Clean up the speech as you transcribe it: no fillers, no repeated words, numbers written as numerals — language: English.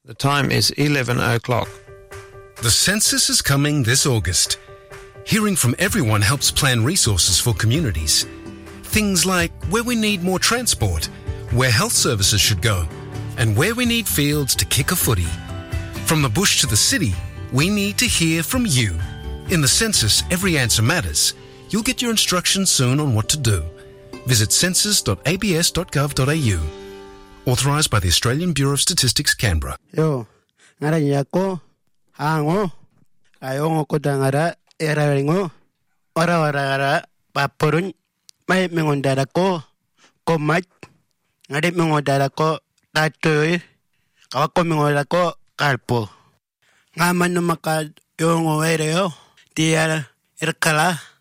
The time is 11 o'clock. The census is coming this August. Hearing from everyone helps plan resources for communities. Things like where we need more transport, where health services should go, and where we need fields to kick a footy. From the bush to the city, we need to hear from you. In the census, every answer matters. You'll get your instructions soon on what to do. Visit census.abs.gov.au. Authorised by the Australian Bureau of Statistics, Canberra. Yo, ngara yako, hango, ayongo ko dangara, eraringo, ora paporun, may mengondara ko mat, ngari mengondara ko katoy, kawako mengondara ko kalpo. Ngaman no maka yongo ereo, tiara erkala.